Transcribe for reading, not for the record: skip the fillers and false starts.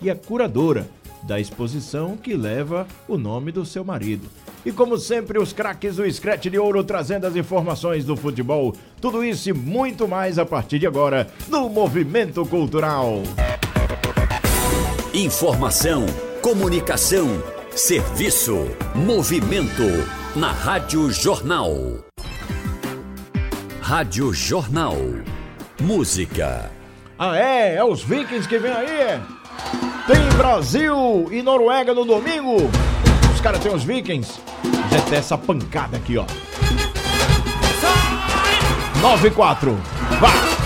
e a curadora da exposição que leva o nome do seu marido. E como sempre, os craques do Scratch de Ouro trazendo as informações do futebol. Tudo isso e muito mais a partir de agora no Movimento Cultural. Informação, comunicação, serviço, movimento na Rádio Jornal. Rádio Jornal. Música. Ah, é os Vikings que vem aí. Tem Brasil e Noruega no domingo. Os caras têm os Vikings. Já tem essa pancada aqui, ó. 9-4. Vai!